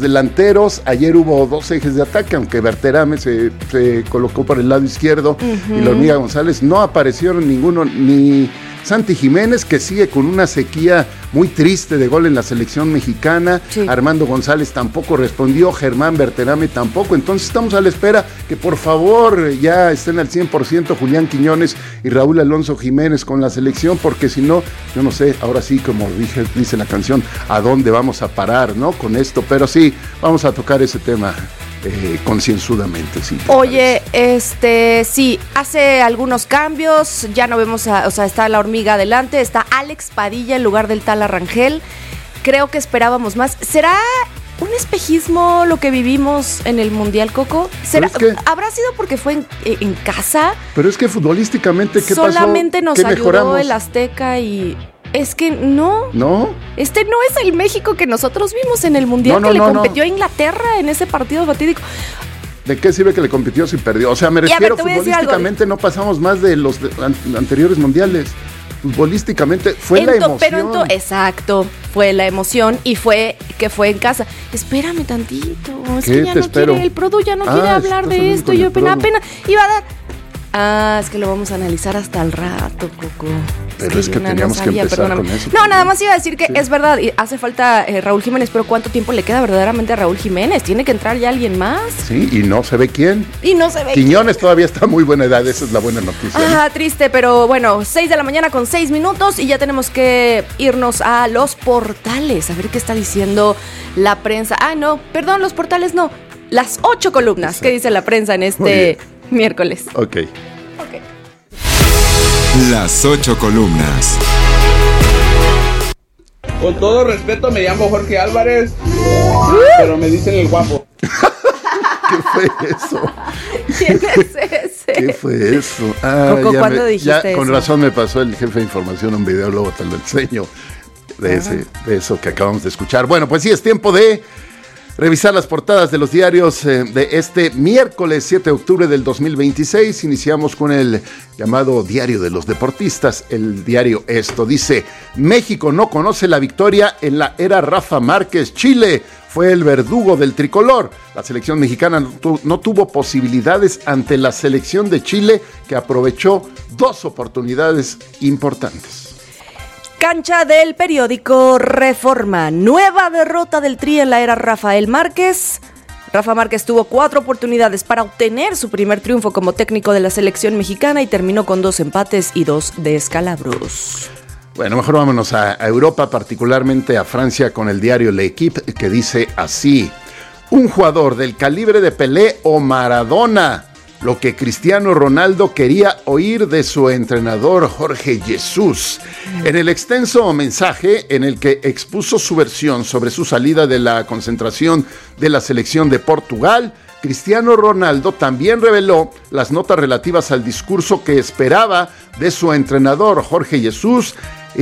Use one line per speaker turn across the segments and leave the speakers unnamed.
delanteros, ayer hubo 2 ejes de ataque, aunque Berterame se colocó por el lado izquierdo y la Hormiga González, no aparecieron ninguno, ni Santi Jiménez, que sigue con una sequía muy triste de gol en la selección mexicana. Sí. Armando González tampoco respondió, Germán Berterame tampoco. Entonces estamos a la espera que por favor ya estén al 100% Julián Quiñones y Raúl Alonso Jiménez con la selección, porque si no, yo no sé, ahora sí, como dice la canción, ¿a dónde vamos a parar, no? Con esto, pero sí, vamos a tocar ese tema concienzudamente, sí.
Oye, sí, hace algunos cambios, ya no vemos, está la Hormiga adelante, está Alex Padilla en lugar del tal Rangel. Creo que esperábamos más. ¿Será un espejismo lo que vivimos en el Mundial, Coco? ¿Habrá sido porque fue en casa?
Pero es que futbolísticamente, ¿qué
solamente
pasó?
Nos
¿Qué
ayudó
mejoramos?
El Azteca y... Es que no.
¿No?
No es el México que nosotros vimos en el Mundial, que le competió a Inglaterra en ese partido fatídico.
¿De qué sirve que le compitió si perdió? O sea, me refiero, futbolísticamente no pasamos más de los anteriores mundiales. Futbolísticamente fue la emoción.
Exacto, fue la emoción y fue en casa. Espérame tantito, es que ya no quiere, el Produ ya no quiere hablar de esto. Yo apenas iba a dar... es que lo vamos a analizar hasta el rato, Coco.
Pero es que teníamos que empezar con eso.
No, nada más iba a decir que sí. Es verdad, y hace falta Raúl Jiménez, pero ¿cuánto tiempo le queda verdaderamente a Raúl Jiménez? Tiene que entrar ya alguien más.
Sí, y no se ve quién. Quiñones todavía está a muy buena edad, esa es la buena noticia.
Triste, pero bueno, 6 de la mañana con 6 minutos y ya tenemos que irnos a los portales, a ver qué está diciendo la prensa. No, perdón, los portales no. Las 8 columnas, ¿qué dice la prensa en este miércoles?
Ok.
Las 8 columnas.
Con todo respeto, me llamo Jorge Álvarez, pero me dicen el guapo.
¿Qué fue eso?
¿Quién es ese?
¿Qué fue eso?
Coco, ¿cuándo dijiste eso?
Con razón me pasó el jefe de información un video, luego te lo enseño de eso que acabamos de escuchar. Bueno, pues sí, es tiempo de revisar las portadas de los diarios de este miércoles 7 de octubre del 2026. Iniciamos con el llamado Diario de los Deportistas. El diario Esto dice: México no conoce la victoria en la era Rafa Márquez. Chile fue el verdugo del tricolor. La selección mexicana no tuvo posibilidades ante la selección de Chile, que aprovechó 2 oportunidades importantes.
Cancha del periódico Reforma. Nueva derrota del Tri en la era Rafael Márquez. Rafa Márquez tuvo 4 oportunidades para obtener su primer triunfo como técnico de la selección mexicana y terminó con 2 empates y 2 descalabros.
Bueno, mejor vámonos a Europa, particularmente a Francia, con el diario L'Équipe, que dice así: un jugador del calibre de Pelé o Maradona, lo que Cristiano Ronaldo quería oír de su entrenador Jorge Jesús. En el extenso mensaje en el que expuso su versión sobre su salida de la concentración de la selección de Portugal, Cristiano Ronaldo también reveló las notas relativas al discurso que esperaba de su entrenador Jorge Jesús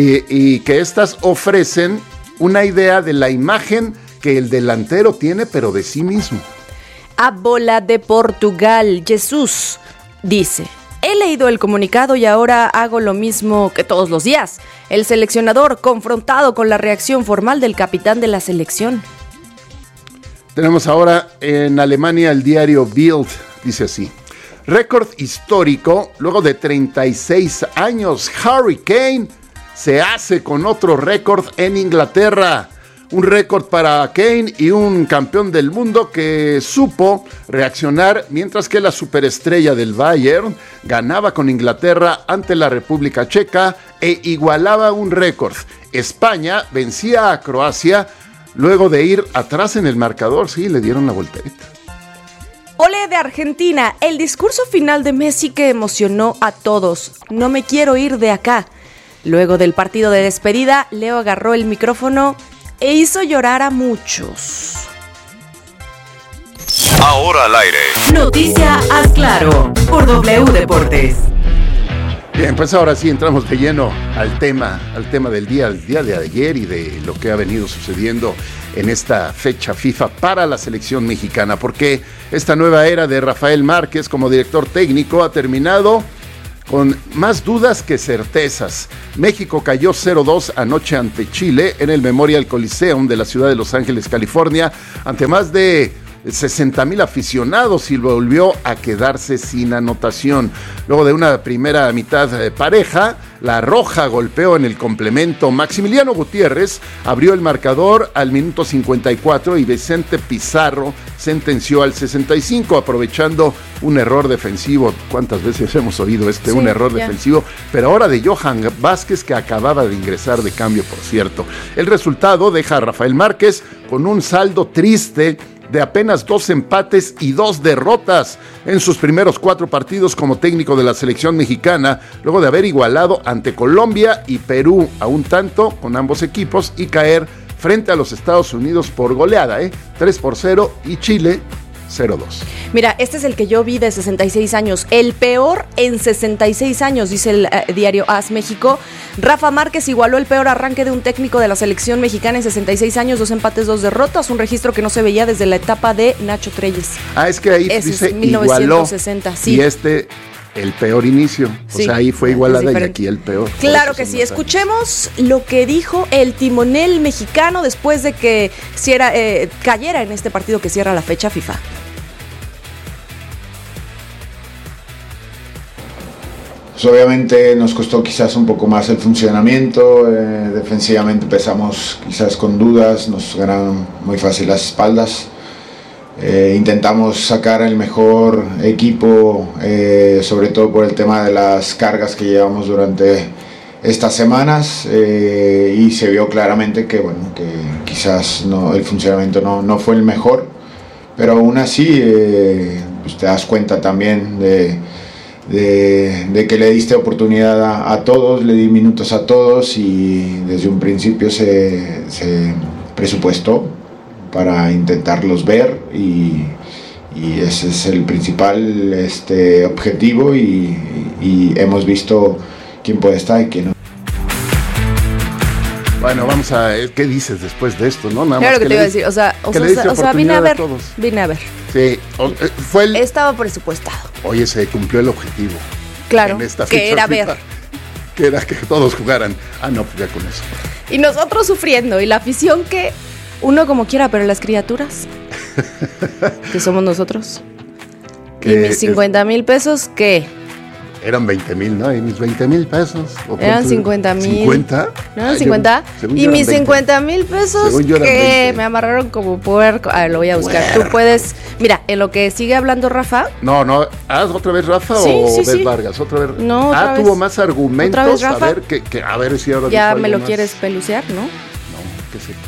y que estas ofrecen una idea de la imagen que el delantero tiene, pero de sí mismo.
A bola de Portugal, Jesús dice: he leído el comunicado y ahora hago lo mismo que todos los días. El seleccionador confrontado con la reacción formal del capitán de la selección.
Tenemos ahora en Alemania el diario Bild, dice así: récord histórico, luego de 36 años, Harry Kane se hace con otro récord en Inglaterra. Un récord para Kane y un campeón del mundo que supo reaccionar mientras que la superestrella del Bayern ganaba con Inglaterra ante la República Checa e igualaba un récord. España vencía a Croacia luego de ir atrás en el marcador. Sí, le dieron la voltereta.
Ole de Argentina, el discurso final de Messi que emocionó a todos. No me quiero ir de acá. Luego del partido de despedida, Leo agarró el micrófono e hizo llorar a muchos.
Ahora al aire.
Noticia Haz Claro por W Deportes.
Bien, pues ahora sí entramos de lleno al tema del día, el día de ayer y de lo que ha venido sucediendo en esta fecha FIFA para la selección mexicana, porque esta nueva era de Rafael Márquez como director técnico ha terminado con más dudas que certezas. México cayó 0-2 anoche ante Chile en el Memorial Coliseum de la ciudad de Los Ángeles, California, ante más de 60,000 aficionados y volvió a quedarse sin anotación. Luego de una primera mitad pareja, la Roja golpeó en el complemento. Maximiliano Gutiérrez abrió el marcador al minuto 54 y Vicente Pizarro sentenció al 65, aprovechando un error defensivo. ¿Cuántas veces hemos oído un error defensivo? Pero ahora de Johan Vázquez, que acababa de ingresar de cambio, por cierto. El resultado deja a Rafael Márquez con un saldo triste de apenas 2 empates y 2 derrotas en sus primeros 4 partidos como técnico de la selección mexicana, luego de haber igualado ante Colombia y Perú a un tanto con ambos equipos y caer frente a los Estados Unidos por goleada, 3-0 y Chile 0-2.
Mira, este es el que yo vi de 66 años, el peor en 66 años, dice el diario AS México. Rafa Márquez igualó el peor arranque de un técnico de la selección mexicana en 66 años, 2 empates, 2 derrotas, un registro que no se veía desde la etapa de Nacho Treyes.
Es que ahí
ese
dice
es 1960,
igualó,
sí.
Y el peor inicio,
sí,
o sea, ahí fue igualada y aquí el peor.
Claro que sí. Escuchemos lo que dijo el timonel mexicano después de que cayera en este partido que cierra la fecha FIFA.
Pues obviamente nos costó quizás un poco más el funcionamiento, defensivamente empezamos quizás con dudas, nos ganaron muy fácil las espaldas. Intentamos sacar el mejor equipo, sobre todo por el tema de las cargas que llevamos durante estas semanas, y se vio claramente que quizás el funcionamiento no fue el mejor, pero aún así pues te das cuenta también de que le diste oportunidad a todos, le di minutos a todos y desde un principio se presupuestó para intentarlos ver y ese es el principal objetivo y hemos visto quién puede estar y quién no.
Bueno, vamos a ver qué dices después de esto, ¿no? Nada
claro
más
que te iba a decir, o sea, vine a ver.
Sí,
estaba presupuestado.
Oye, se cumplió el objetivo.
Claro,
en esta
que era
FIFA,
ver.
Que era que todos jugaran. No, pues ya con eso.
Y nosotros sufriendo, y la afición que uno como quiera, pero las criaturas, que somos nosotros. Y mis 50,000 pesos, ¿qué?
Eran 20,000, ¿no? Y mis 20,000 pesos.
Eran 50,000.
¿50?
¿No eran 50? Y mis 50,000 pesos que me amarraron como puerco. Lo voy a buscar. Tú puedes. Mira, en lo que sigue hablando Rafa.
No. ¿Otra vez Rafa
sí.
Vargas? ¿Otra vez?
No, otra vez.
Tuvo más argumentos.
¿Otra vez, Rafa?
A ver si ahora.
Ya me lo quieres pelucear, ¿no?
No, que sí.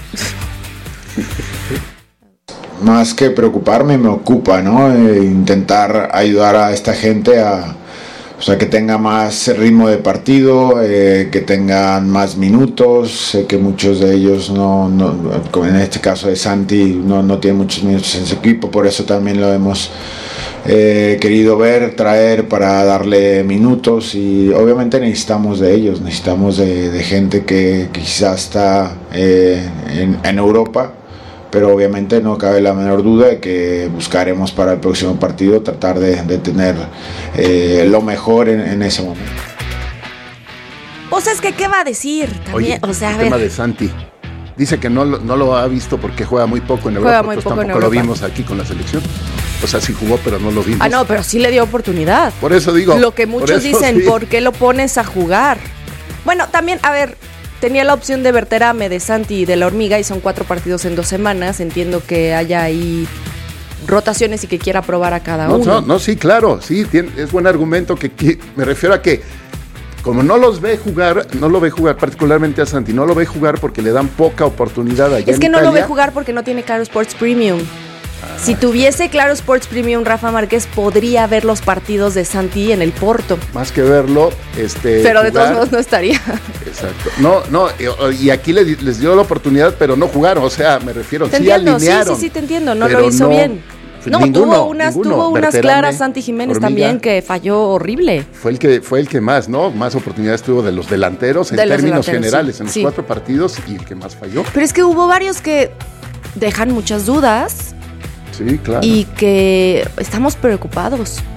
Más que preocuparme, me ocupa, ¿no? Intentar ayudar a esta gente a que tenga más ritmo de partido, que tengan más minutos. Sé que muchos de ellos en este caso de Santi, no tienen muchos minutos en su equipo, por eso también lo hemos querido traer para darle minutos y obviamente necesitamos de ellos, necesitamos de gente que quizás está en Europa. Pero obviamente no cabe la menor duda de que buscaremos para el próximo partido tratar de tener lo mejor en ese momento.
Pues es que, ¿qué va a decir? También,
Oye,
a
el
ver.
tema de Santi. Dice que no lo ha visto porque juega muy poco en Europa. Tampoco lo vimos aquí con la selección. O sea, sí jugó, pero no lo vimos.
No, pero sí le dio oportunidad.
Por eso digo.
Lo que muchos dicen, ¿por qué lo pones a jugar? Bueno, también, a ver, tenía la opción de Berterame, de Santi y de la Hormiga y son 4 partidos en 2 semanas. Entiendo que haya ahí rotaciones y que quiera probar a cada uno.
No, sí, claro, sí, es buen argumento que me refiero a que como no lo ve jugar particularmente a Santi, no lo ve jugar porque le dan poca oportunidad allá en Italia.
Es que no lo ve jugar porque no tiene Claro Sports Premium. Si tuviese Claro Sports Premium, Rafa Márquez podría ver los partidos de Santi en el Porto.
Más que verlo,
pero de todos modos no estaría.
Exacto. No, y aquí les dio la oportunidad, pero no jugaron, o sea, me refiero, sí alinearon.
Sí, te entiendo, no lo hizo bien. No, tuvo unas
Berterame,
claras Santi Jiménez
Hormiga,
también que falló horrible.
Fue el que más, ¿no? Más oportunidades tuvo de los delanteros en términos generales, en los 4 partidos y el que más falló.
Pero es que hubo varios que dejan muchas dudas.
Sí, claro.
Y que estamos preocupados.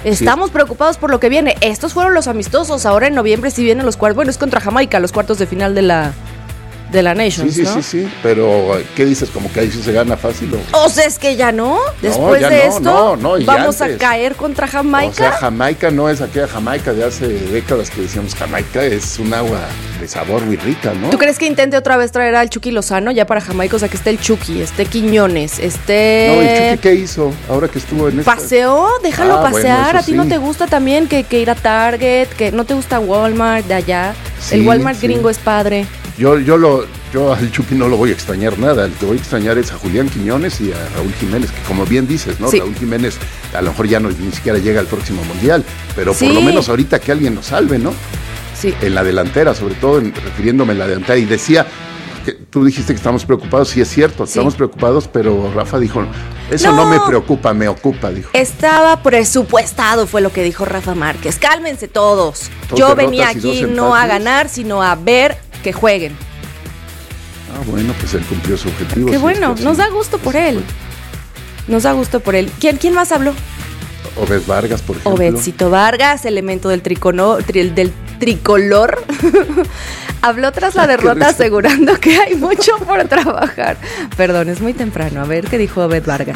Estamos preocupados por lo que viene. Estos fueron los amistosos. Ahora en noviembre sí vienen los cuartos. Bueno, es contra Jamaica, los cuartos de final de la Nations,
sí,
¿no?
Sí. Pero, ¿qué dices? ¿Como que ahí sí se gana fácil?
O sea, es que ya no. Después
ya
de
no,
esto,
y
vamos
antes.
a caer contra Jamaica.
O sea, Jamaica no es aquella Jamaica de hace décadas que decíamos Jamaica es un agua de sabor muy rica, ¿no?
¿Tú crees que intente otra vez traer al Chucky Lozano ya para Jamaica? O sea, que esté el Chucky, esté Quiñones, esté...
No, ¿el Chucky qué hizo ahora que estuvo en esta?
¿Paseó? Déjalo pasear.
Bueno,
¿A ti no te gusta también que ir a Target? ¿Que no te gusta Walmart de allá?
Sí,
el Walmart gringo es padre.
Yo al Chucky no lo voy a extrañar nada. El que voy a extrañar es a Julián Quiñones y a Raúl Jiménez, que como bien dices, ¿no?
Sí.
Raúl Jiménez a lo mejor ya ni siquiera llega al próximo mundial, pero
Sí.
por lo menos ahorita que alguien nos salve, ¿no?
Sí.
En la delantera, sobre todo refiriéndome a la delantera. Y decía, que tú dijiste que estamos preocupados, sí es cierto, estamos preocupados, pero Rafa dijo, eso no me preocupa, me ocupa, dijo.
Estaba presupuestado, fue lo que dijo Rafa Márquez. Cálmense todos.
Dos
Yo
derrotas
venía
y
aquí
dos
no a
empates.
ganar, sino a ver que jueguen.
Ah, bueno, pues él cumplió su objetivo.
Qué
sí,
bueno,
esto
nos
sí.
da gusto por él. Nos da gusto por él. ¿Quién más habló?
Obed Vargas, por ejemplo.
Obedcito Vargas, elemento del tricolor. Habló tras la derrota
risa.
asegurando que hay mucho por trabajar. Perdón, es muy temprano. A ver qué dijo Obed Vargas.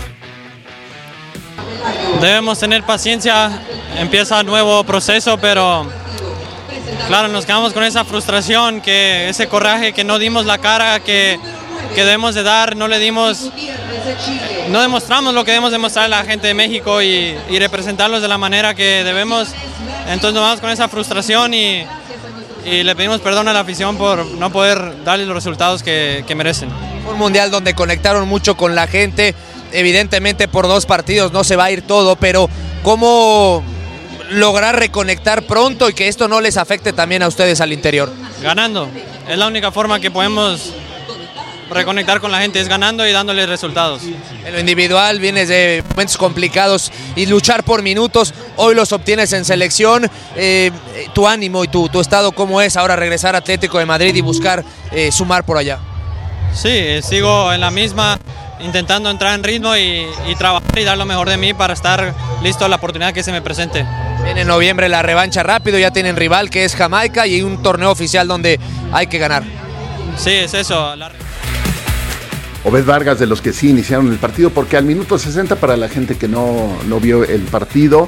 Debemos tener paciencia, empieza un nuevo proceso, pero claro, nos quedamos con esa frustración, que ese coraje que no dimos la cara que debemos de dar, no demostramos lo que debemos demostrar a la gente de México y representarlos de la manera que debemos. Entonces nos vamos con esa frustración y le pedimos perdón a la afición por no poder darles los resultados que merecen.
Un mundial donde conectaron mucho con la gente, evidentemente por 2 partidos no se va a ir todo, pero ¿cómo lograr reconectar pronto y que esto no les afecte también a ustedes al interior?
Ganando, es la única forma que podemos reconectar con la gente, es ganando y dándoles resultados.
En lo individual vienes de momentos complicados y luchar por minutos, hoy los obtienes en selección, tu ánimo y tu estado, ¿cómo es ahora regresar a Atlético de Madrid y buscar sumar por allá?
Sí, sigo en la misma, intentando entrar en ritmo y trabajar y dar lo mejor de mí para estar listo a la oportunidad que se me presente.
Viene en noviembre la revancha rápido, ya tienen rival que es Jamaica y un torneo oficial donde hay que ganar.
Sí, es eso.
Obed Vargas, de los que sí iniciaron el partido, porque al minuto 60, para la gente que no vio el partido,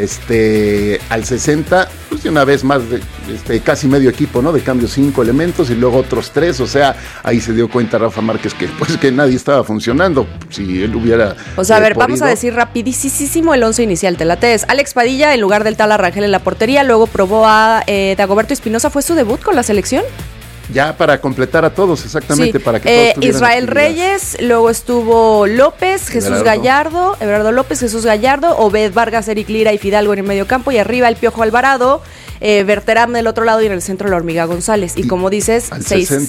al 60, pues de una vez más, casi medio equipo, ¿no? De cambio 5 elementos y luego otros 3, o sea, ahí se dio cuenta Rafa Márquez que nadie estaba funcionando, si él hubiera...
O sea, a ver, vamos a decir rapidísimo el 11 inicial, te late. Es Alex Padilla en lugar del Tala Rangel en la portería, luego probó a Dagoberto Espinosa, ¿fue su debut con la selección?
Ya para completar a todos, exactamente,
Sí.
para que todos tuvieran
Israel
actividad.
Reyes, luego estuvo López, Jesús Gallardo, Everardo López, Jesús Gallardo, Obed Vargas, Eric Lira y Fidalgo en el medio campo, y arriba el Piojo Alvarado, Berterame del otro lado y en el centro la Hormiga González. Y como dices,
al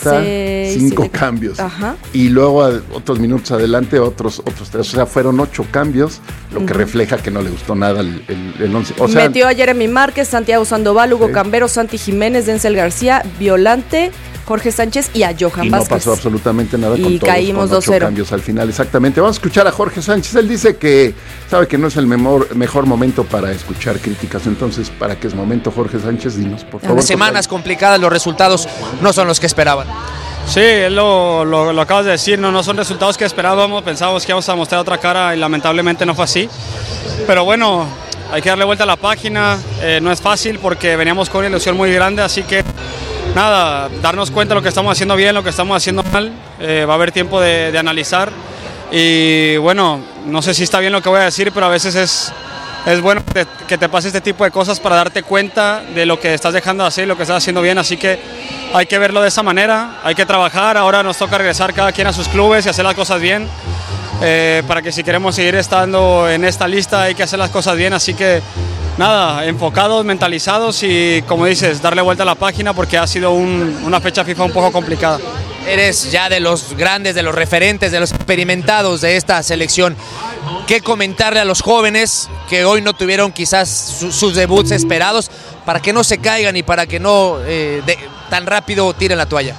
65 cambios.
Ajá.
Y luego otros minutos adelante otros 3, o sea, fueron 8 cambios, lo que refleja que no le gustó nada el 11. O sea,
metió a Jeremy Márquez, Santiago Sandoval, Hugo Cambero, Santi Jiménez, Denzel García, Violante, Jorge Sánchez y a Johan
y
Vázquez.
no pasó absolutamente nada
Y
con todos,
caímos
con 8
2-0.
cambios al final, exactamente. Vamos a escuchar a Jorge Sánchez. Él dice que sabe que no es el mejor momento para escuchar críticas. Entonces, ¿para qué es momento, Jorge Sánchez? Dinos, por favor.
Semanas complicadas, los resultados no son los que esperaban.
Sí, lo acabas de decir, no son resultados que esperábamos, pensábamos que íbamos a mostrar otra cara y lamentablemente no fue así. Pero bueno, hay que darle vuelta a la página, no es fácil porque veníamos con una ilusión muy grande, así que nada, darnos cuenta de lo que estamos haciendo bien, lo que estamos haciendo mal, va a haber tiempo de analizar y bueno, no sé si está bien lo que voy a decir, pero a veces es bueno que te pase este tipo de cosas para darte cuenta de lo que estás dejando de hacer y lo que estás haciendo bien, así que hay que verlo de esa manera, hay que trabajar, ahora nos toca regresar cada quien a sus clubes y hacer las cosas bien, para que si queremos seguir estando en esta lista hay que hacer las cosas bien, así que nada, enfocados, mentalizados y como dices, darle vuelta a la página porque ha sido una fecha FIFA un poco complicada.
Eres ya de los grandes, de los referentes, de los experimentados de esta selección. ¿Qué comentarle a los jóvenes que hoy no tuvieron quizás sus debuts esperados para que no se caigan y para que no tan rápido tiren la toalla?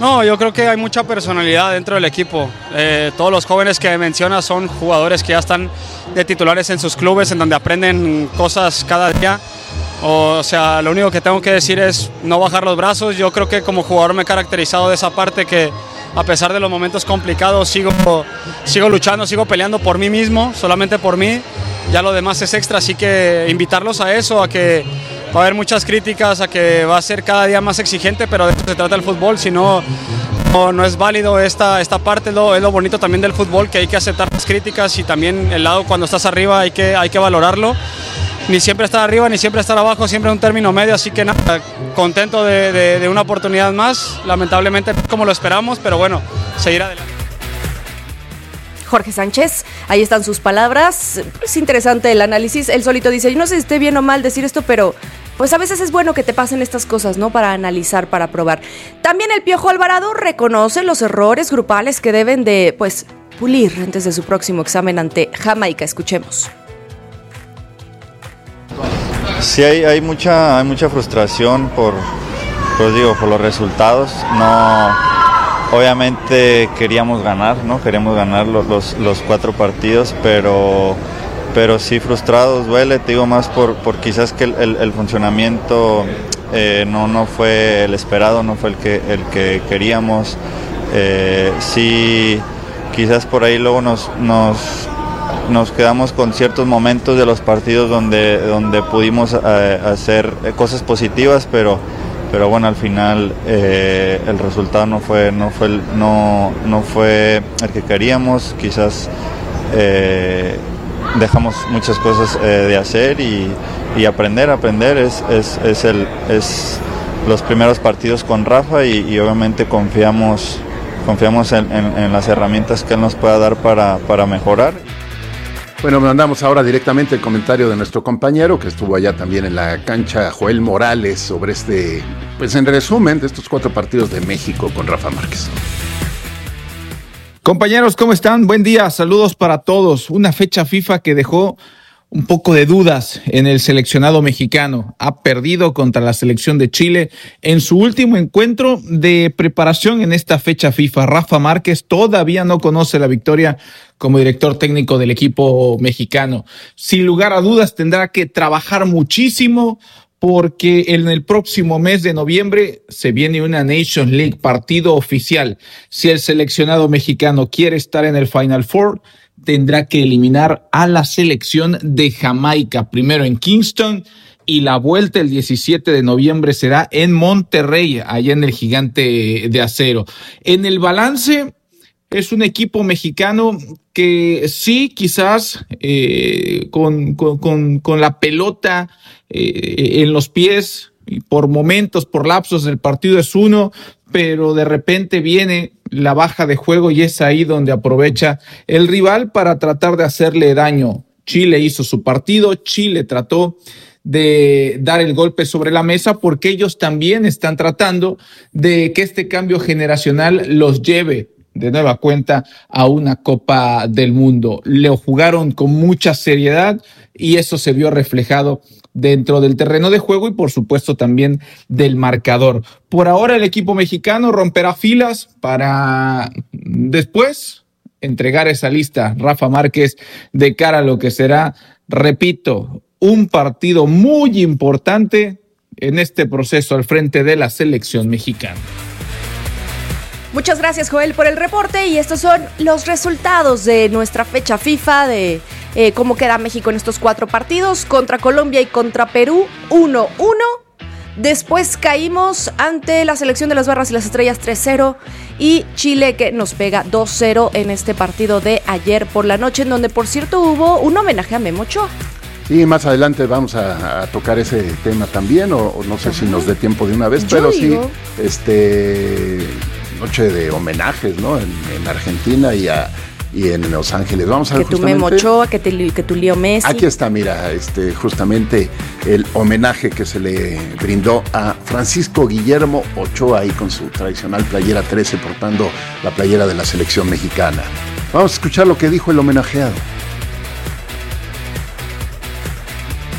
No, yo creo que hay mucha personalidad dentro del equipo. Todos los jóvenes que mencionas son jugadores que ya están de titulares en sus clubes, en donde aprenden cosas cada día. O sea, lo único que tengo que decir es no bajar los brazos. Yo creo que como jugador me he caracterizado de esa parte, que a pesar de los momentos complicados sigo luchando, sigo peleando por mí mismo, solamente por mí. Ya lo demás es extra, así que invitarlos a eso, a que va a haber muchas críticas, a que va a ser cada día más exigente, pero de eso se trata el fútbol. Si no es válido esta parte, es lo bonito también del fútbol, que hay que aceptar las críticas, y también el lado cuando estás arriba hay que valorarlo. Ni siempre estar arriba, ni siempre estar abajo, siempre un término medio, así que nada, contento de una oportunidad más, lamentablemente como lo esperamos, pero bueno, seguir adelante.
Jorge Sánchez, ahí están sus palabras. Es interesante el análisis. Él solito dice, yo no sé si esté bien o mal decir esto, pero pues a veces es bueno que te pasen estas cosas, ¿no? Para analizar, para probar. También el Piojo Alvarado reconoce los errores grupales que deben de, pues, pulir antes de su próximo examen ante Jamaica. Escuchemos.
Sí, hay mucha frustración por los resultados. No. Obviamente queríamos ganar, ¿no? Queremos ganar los 4 partidos, pero sí frustrados, duele, te digo, más por quizás que el funcionamiento no fue el esperado, no fue el que queríamos. Sí, quizás por ahí luego nos quedamos con ciertos momentos de los partidos donde pudimos hacer cosas positivas, pero bueno, al final el resultado no fue el que queríamos. Quizás dejamos muchas cosas de hacer y aprender es los primeros partidos con Rafa, y obviamente confiamos en las herramientas que él nos pueda dar para mejorar.
Bueno, mandamos ahora directamente el comentario de nuestro compañero que estuvo allá también en la cancha, Joel Morales, sobre pues en resumen, de estos 4 partidos de México con Rafa Márquez.
Compañeros, ¿cómo están? Buen día, saludos para todos. Una fecha FIFA que dejó un poco de dudas en el seleccionado mexicano. Ha perdido contra la selección de Chile en su último encuentro de preparación en esta fecha FIFA. Rafa Márquez todavía no conoce la victoria como director técnico del equipo mexicano. Sin lugar a dudas tendrá que trabajar muchísimo, porque en el próximo mes de noviembre se viene una Nations League, partido oficial. Si el seleccionado mexicano quiere estar en el Final Four, tendrá que eliminar a la selección de Jamaica, primero en Kingston, y la vuelta el 17 de noviembre será en Monterrey, allá en el Gigante de Acero. En el balance, es un equipo mexicano que sí, quizás con la pelota en los pies, y por momentos, por lapsos del partido es uno, pero de repente viene la baja de juego y es ahí donde aprovecha el rival para tratar de hacerle daño. Chile hizo su partido, Chile trató de dar el golpe sobre la mesa, porque ellos también están tratando de que este cambio generacional los lleve de nueva cuenta a una Copa del Mundo. Lo jugaron con mucha seriedad y eso se vio reflejado dentro del terreno de juego y por supuesto también del marcador. Por ahora el equipo mexicano romperá filas para después entregar esa lista, Rafa Márquez, de cara a lo que será, repito, un partido muy importante en este proceso al frente de la selección mexicana.
Muchas gracias, Joel, por el reporte, y estos son los resultados de nuestra fecha FIFA de cómo queda México en estos 4 partidos, contra Colombia y contra Perú, 1-1. Después caímos ante la selección de las Barras y las Estrellas 3-0 y Chile, que nos pega 2-0 en este partido de ayer por la noche, en donde por cierto hubo un homenaje a Memo Ochoa.
Sí, más adelante vamos a tocar ese tema también, o no sé si nos dé tiempo de una vez, pero
digo,
sí, noche de homenajes, ¿no? En Argentina y en Los Ángeles. Vamos a ver
que tu Memo Ochoa, que tu Leo Messi.
Aquí está, mira, justamente el homenaje que se le brindó a Francisco Guillermo Ochoa, ahí con su tradicional playera 13, portando la playera de la selección mexicana. Vamos a escuchar lo que dijo el homenajeado.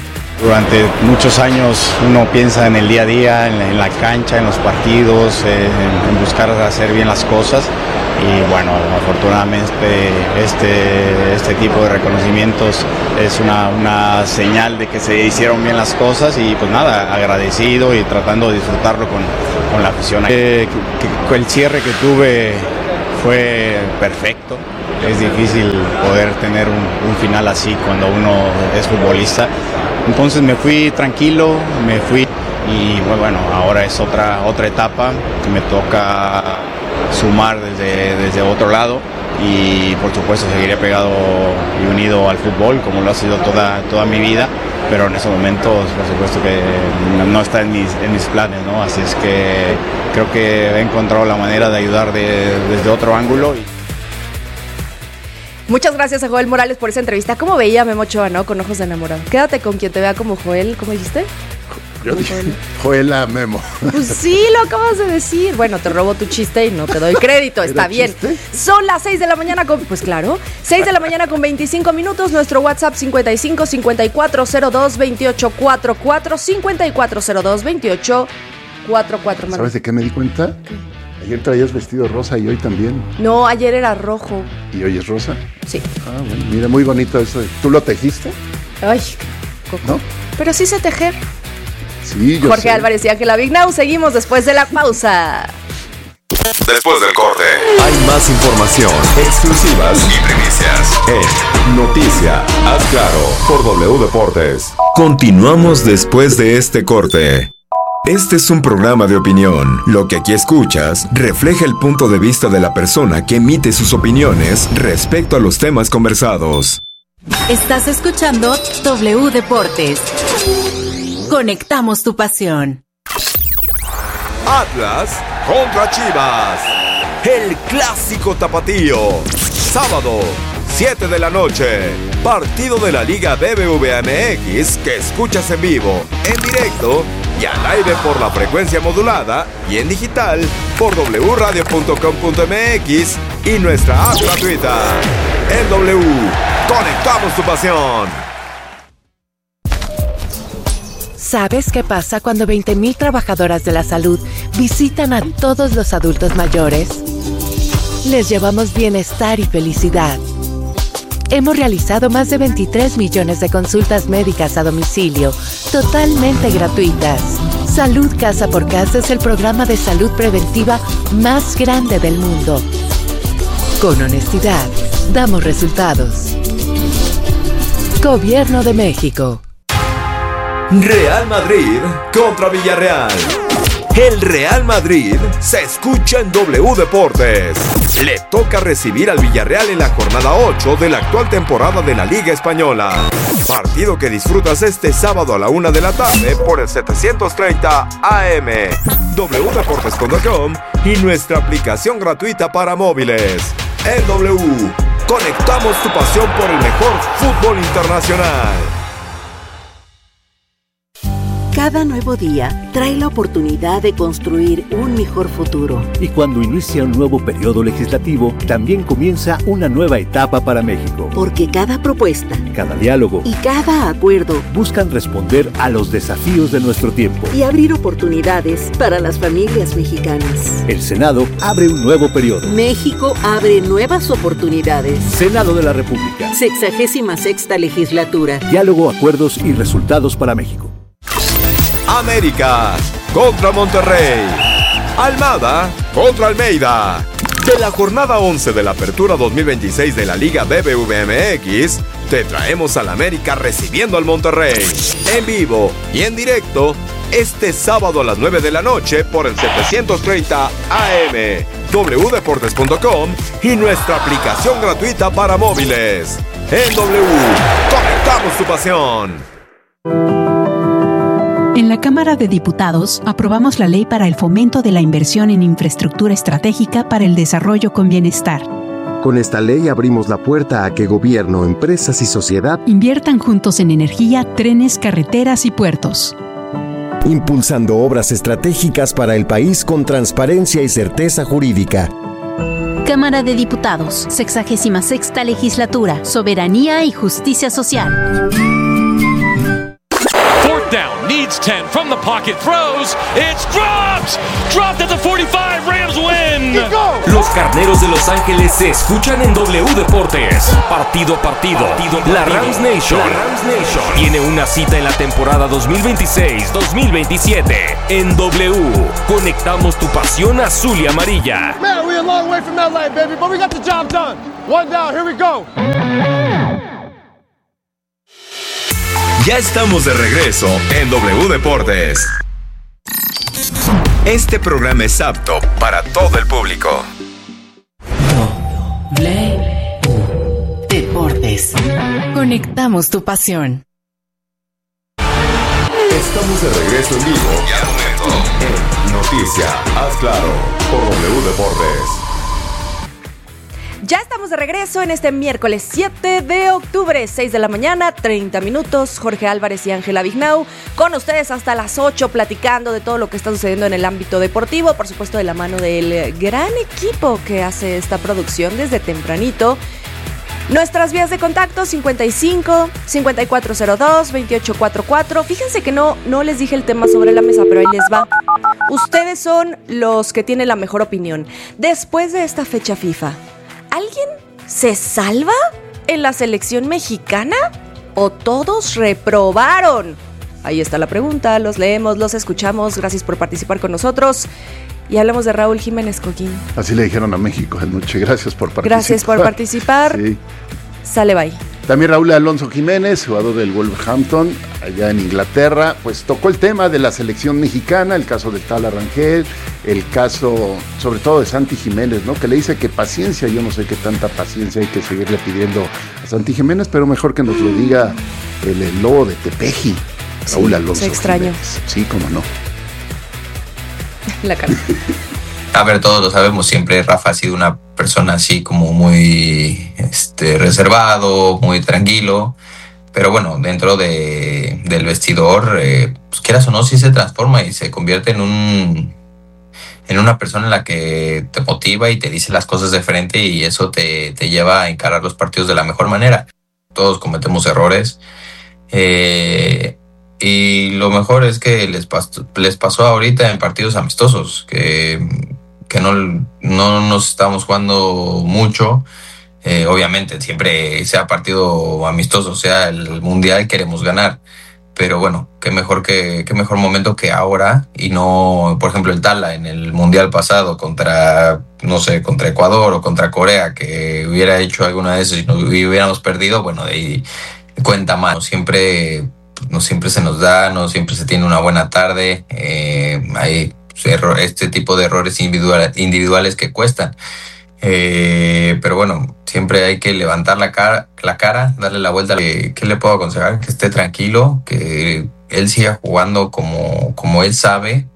Durante muchos años uno piensa en el día a día, en la cancha, en los partidos, en buscar hacer bien las cosas. Y bueno, afortunadamente este tipo de reconocimientos es una señal de que se hicieron bien las cosas y pues nada, agradecido y tratando de disfrutarlo con la afición. El cierre que tuve fue perfecto. Es difícil poder tener un final así cuando uno es futbolista. Entonces me fui tranquilo, y bueno, ahora es otra etapa que me toca sumar desde otro lado y por supuesto seguiré pegado y unido al fútbol como lo ha sido toda mi vida, pero en estos momentos por supuesto que no está en mis planes, ¿no? Así es que creo que he encontrado la manera de ayudar desde otro ángulo.
Muchas gracias a Joel Morales por esa entrevista. ¿Cómo veía a Memo Ochoa, no? Con ojos de enamorado. Quédate con quien te vea como Joel. ¿Cómo dijiste?
Yo dije Joel a Memo.
Pues sí, lo acabas de decir. Bueno, te robo tu chiste y no te doy crédito. Está bien. ¿Chiste? Son las 6 de la mañana pues claro, 6 de la mañana con 25 minutos. Nuestro WhatsApp 55 5402 2844 5402 2844.
¿Sabes de qué me di cuenta? ¿Qué? Ayer traías vestido rosa y hoy también.
No, ayer era rojo.
¿Y hoy es rosa?
Sí.
Ah, bueno, mira, muy bonito eso. ¿Tú lo tejiste?
Ay, Coco. ¿No? Pero sí sé tejer.
Sí, yo
Jorge
sé.
Álvarez y Ángela Vignau. Seguimos después de la pausa.
Después del corte,
hay más información, exclusivas
y primicias
en Noticia, haz claro, por W Deportes. Continuamos después de este corte. Este es un programa de opinión. Lo que aquí escuchas refleja el punto de vista de la persona que emite sus opiniones respecto a los temas conversados.
Estás escuchando W Deportes. Conectamos tu pasión.
Atlas contra Chivas. El clásico tapatío. Sábado, 7 de la noche. Partido de la Liga BBVA MX que escuchas en vivo, en directo y al aire por la frecuencia modulada y en digital por wradio.com.mx y nuestra app gratuita. En W, conectamos tu pasión.
¿Sabes qué pasa cuando 20,000 trabajadoras de la salud visitan a todos los adultos mayores? Les llevamos bienestar y felicidad. Hemos realizado más de 23 millones de consultas médicas a domicilio, totalmente gratuitas. Salud Casa por Casa es el programa de salud preventiva más grande del mundo. Con honestidad, damos resultados. Gobierno de México.
Real Madrid contra Villarreal. El Real Madrid se escucha en W Deportes. Le toca recibir al Villarreal en la jornada 8 de la actual temporada de la Liga Española. Partido que disfrutas este sábado a la 1 de la tarde por el 730 AM, wdeportes.com y nuestra aplicación gratuita para móviles. En W, conectamos tu pasión por el mejor fútbol internacional.
Cada nuevo día trae la oportunidad de construir un mejor futuro.
Y cuando inicia un nuevo periodo legislativo, también comienza una nueva etapa para México.
Porque cada propuesta,
cada diálogo
y cada acuerdo
buscan responder a los desafíos de nuestro tiempo
y abrir oportunidades para las familias mexicanas.
El Senado abre un nuevo periodo.
México abre nuevas oportunidades.
Senado de la República.
66ª legislatura.
Diálogo, acuerdos y resultados para México.
América contra Monterrey. Almada contra Almeida. De la jornada 11 de la Apertura 2026 de la Liga BBVA MX, te traemos al América recibiendo al Monterrey. En vivo y en directo, este sábado a las 9 de la noche por el 730 AM, wdeportes.com y nuestra aplicación gratuita para móviles. En W, conectamos tu pasión.
En la Cámara de Diputados aprobamos la Ley para el Fomento de la Inversión en Infraestructura Estratégica para el Desarrollo con Bienestar.
Con esta ley abrimos la puerta a que gobierno, empresas y sociedad
inviertan juntos en energía, trenes, carreteras y puertos.
Impulsando obras estratégicas para el país con transparencia y certeza jurídica.
Cámara de Diputados, 66ª Legislatura, Soberanía y Justicia Social.
It's 10 from the pocket, throws, it's dropped! Dropped at the 45, Rams win!
Los Carneros de Los Ángeles se escuchan en W Deportes. Partido a partido. La Rams Nation tiene una cita en la temporada 2026-2027. En W, conectamos tu pasión azul y amarilla.
Man, we're a long way from that light, baby, but we got the job done. One down, here we go.
Ya estamos de regreso en W Deportes. Este programa es apto para todo el público.
W Deportes. Conectamos tu pasión.
Estamos de regreso en vivo y al momento en Noticia, haz claro, por W Deportes.
Ya estamos de regreso en este miércoles 7 de octubre, 6 de la mañana, 30 minutos. Jorge Álvarez y Ángela Vignau con ustedes hasta las 8 platicando de todo lo que está sucediendo en el ámbito deportivo, por supuesto de la mano del gran equipo que hace esta producción desde tempranito. Nuestras vías de contacto 55 5402 2844. Fíjense que no les dije el tema sobre la mesa, pero ahí les va. Ustedes son los que tienen la mejor opinión. Después de esta fecha FIFA, ¿alguien se salva en la selección mexicana o todos reprobaron? Ahí está la pregunta, los leemos, los escuchamos. Gracias por participar con nosotros. Y hablamos de Raúl Jiménez Coquín.
Así le dijeron a México anoche. Gracias por participar.
Gracias por participar.
Sí.
Sale, bye.
También Raúl Alonso Jiménez, jugador del Wolverhampton, allá en Inglaterra, pues tocó el tema de la selección mexicana, el caso de Tala Rangel, el caso sobre todo de Santi Jiménez, ¿no? Que le dice que paciencia, yo no sé qué tanta paciencia hay que seguirle pidiendo a Santi Jiménez, pero mejor que nos lo diga el lobo de Tepeji, Raúl Alonso
se extrañó.
Jiménez. Sí, cómo no.
La cara.
A ver, todos lo sabemos, siempre Rafa ha sido una persona así como muy reservado, muy tranquilo, pero bueno, dentro del vestidor, pues quieras o no, sí se transforma y se convierte en una persona en la que te motiva y te dice las cosas de frente y eso te lleva a encarar los partidos de la mejor manera. Todos cometemos errores, y lo mejor es que les pasó ahorita en partidos amistosos, que no nos estamos jugando mucho. Obviamente siempre sea partido amistoso, sea el mundial, queremos ganar, pero bueno, qué mejor momento que ahora, y no, por ejemplo, el Tala en el mundial pasado contra Ecuador o contra Corea, que hubiera hecho alguna de esas y hubiéramos perdido, bueno, de ahí cuenta más. No siempre se nos da, no siempre se tiene una buena tarde, hay este tipo de errores individuales que cuestan. Pero bueno, siempre hay que levantar la cara, darle la vuelta. ¿Qué le puedo aconsejar? Que esté tranquilo, que él siga jugando como él sabe,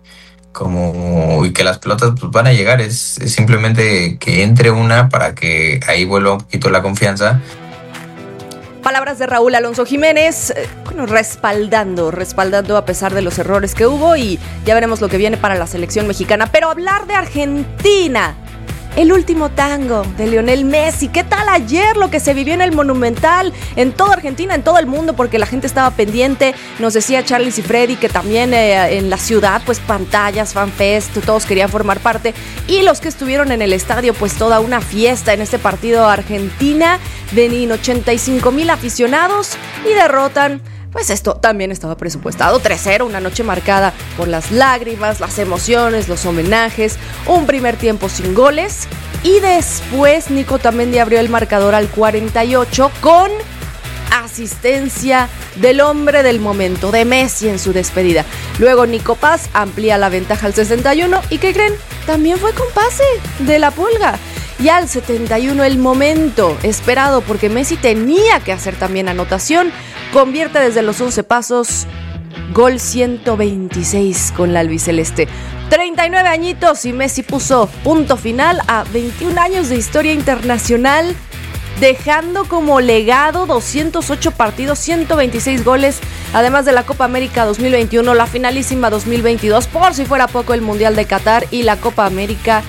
y que las pelotas pues van a llegar. Es simplemente que entre una para que ahí vuelva un poquito la confianza.
Palabras de Raúl Alonso Jiménez, respaldando a pesar de los errores que hubo, y ya veremos lo que viene para la selección mexicana. Pero hablar de Argentina, el último tango de Lionel Messi. ¿Qué tal ayer lo que se vivió en el Monumental? En toda Argentina, en todo el mundo, porque la gente estaba pendiente. Nos decía Charlie Cifredi que también en la ciudad, pues pantallas, fanfest, todos querían formar parte. Y los que estuvieron en el estadio, pues toda una fiesta en este partido Argentina-Benín. 85,000 aficionados y derrotan. Pues esto también estaba presupuestado, 3-0, una noche marcada por las lágrimas, las emociones, los homenajes, un primer tiempo sin goles, y después Nico Otamendi abrió el marcador al 48 con asistencia del hombre del momento, de Messi en su despedida. Luego Nico Paz amplía la ventaja al 61, y ¿qué creen? También fue con pase de la Pulga. Y al 71 el momento esperado, porque Messi tenía que hacer también anotación, convierte desde los 11 pasos, gol 126 con la albiceleste. 39 añitos y Messi puso punto final a 21 años de historia internacional, dejando como legado 208 partidos, 126 goles, además de la Copa América 2021, la finalísima 2022, por si fuera poco el Mundial de Qatar y la Copa América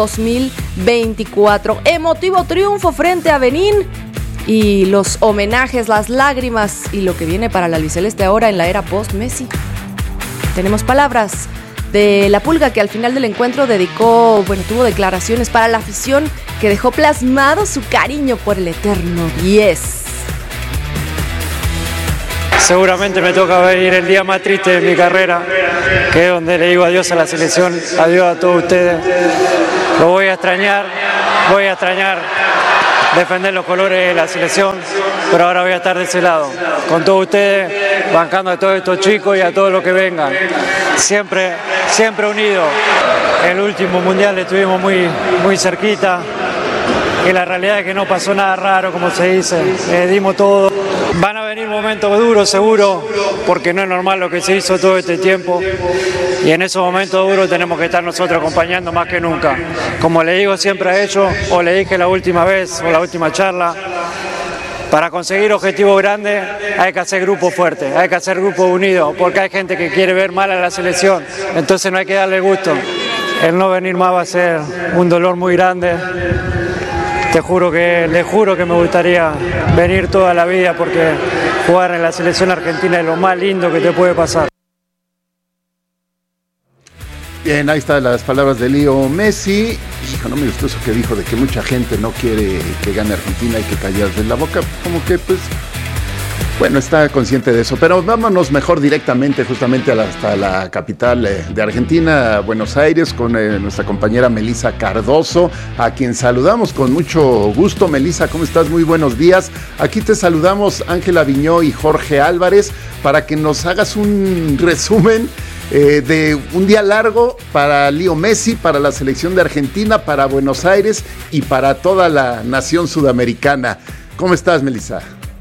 2024. Emotivo triunfo frente a Benín, y los homenajes, las lágrimas y lo que viene para la albiceleste ahora en la era post-Messi. tenemos palabras de la Pulga, que al final del encuentro tuvo declaraciones para la afición que dejó plasmado su cariño por el eterno 10.
Seguramente me toca venir el día más triste de mi carrera, que es donde le digo adiós a la selección, adiós a todos ustedes. Lo voy a extrañar defender los colores de la selección, pero ahora voy a estar de ese lado, con todos ustedes, bancando a todos estos chicos y a todos los que vengan. Siempre unidos. El último mundial estuvimos muy cerquita. Y la realidad es que no pasó nada raro, como se dice, dimos todo. Van a venir momentos duros, seguro, porque no es normal lo que se hizo todo este tiempo. Y en esos momentos duros tenemos que estar nosotros acompañando más que nunca. Como le digo siempre a ellos, o le dije la última vez, o la última charla, para conseguir objetivos grandes hay que hacer grupos fuertes, hay que hacer grupos unidos, porque hay gente que quiere ver mal a la selección, entonces no hay que darle gusto. El no venir más va a ser un dolor muy grande. Le juro que me gustaría venir toda la vida, porque jugar en la selección argentina es lo más lindo que te puede pasar.
Bien, ahí están las palabras de Leo Messi. Hijo, no me gustó eso que dijo de que mucha gente no quiere que gane Argentina, hay que callarse la boca. Como que, pues, bueno, está consciente de eso. Pero vámonos mejor directamente justamente hasta la capital de Argentina, Buenos Aires, con nuestra compañera Melissa Cardoso, a quien saludamos con mucho gusto. Melissa, ¿cómo estás? Muy buenos días. Aquí te saludamos Ángela Viñó y Jorge Álvarez para que nos hagas un resumen de un día largo para Leo Messi, para la selección de Argentina, para Buenos Aires y para toda la nación sudamericana. ¿Cómo estás, Melissa?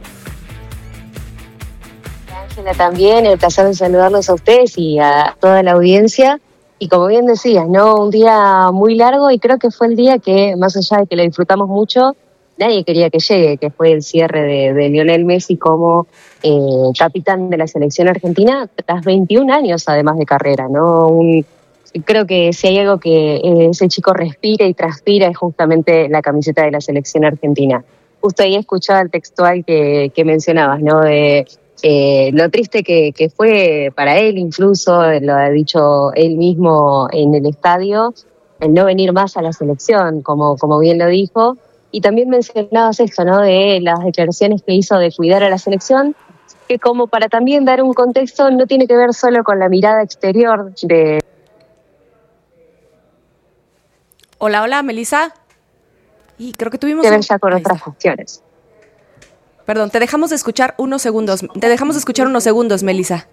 Ángela, también el placer de saludarlos a ustedes y a toda la audiencia. Y como bien decías, ¿no? Un día muy largo, y creo que fue el día que, más allá de que lo disfrutamos mucho, nadie quería que llegue, que fue el cierre de Lionel Messi como capitán de la selección argentina tras 21 años además de carrera, ¿no? Creo que si hay algo que ese chico respira y transpira es justamente la camiseta de la selección argentina. Justo ahí escuchaba el textual que mencionabas, ¿no? De lo triste que fue para él, incluso lo ha dicho él mismo en el estadio, el no venir más a la selección, como bien lo dijo. Y también mencionabas esto, ¿no? De las declaraciones que hizo de cuidar a la selección, que como para también dar un contexto, no tiene que ver solo con la mirada exterior de...
Hola, Melissa. Y creo que tuvimos...
Que ver ya con otras cuestiones.
Perdón, te dejamos escuchar unos segundos, Melissa.